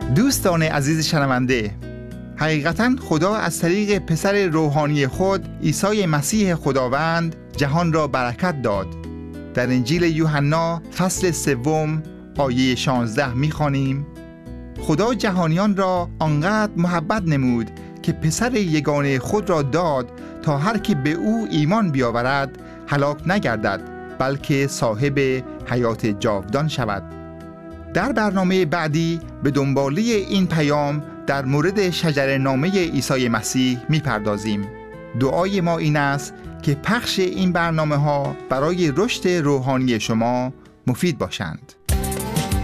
دوستان عزیز شنونده، حقیقتاً خدا از طریق پسر روحانی خود عیسی مسیح خداوند جهان را برکت داد. در انجیل یوحنا فصل 3 آیه 16 می‌خوانیم: خدا جهانیان را آنقدر محبت نمود که پسر یگانه خود را داد تا هر که به او ایمان بیاورد هلاک نگردد، بلکه صاحب حیات جاودان شود. در برنامه بعدی به دنباله این پیام در مورد شجره‌نامه عیسی مسیح می‌پردازیم. دعای ما این است که پخش این برنامه‌ها برای رشد روحانی شما مفید باشند.